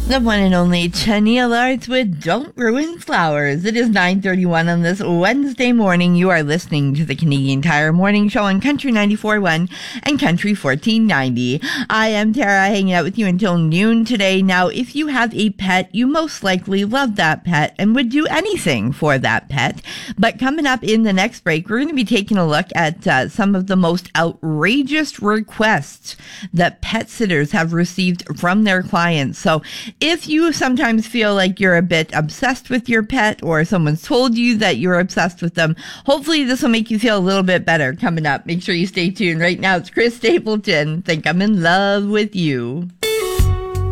The one and only Tanya Larts with Don't Ruin Flowers. It is 9:31 on this Wednesday morning. You are listening to the Canadian Tire Morning Show on Country 94.1 and Country 1490. I am Tara, hanging out with you until noon today. Now, if you have a pet, you most likely love that pet and would do anything for that pet. But coming up in the next break, we're going to be taking a look at some of the most outrageous requests that pet sitters have received from their clients. So if you sometimes feel like you're a bit obsessed with your pet or someone's told you that you're obsessed with them, hopefully this will make you feel a little bit better coming up. Make sure you stay tuned. Right now, it's Chris Stapleton. Think I'm in love with you.